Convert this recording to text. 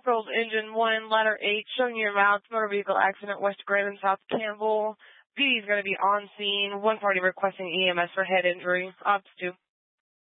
Controls Engine 1, Ladder 8, showing your routes, motor vehicle accident, West Grand and South Campbell. PD is going to be on scene. 1 party requesting EMS for head injury. Ops 2.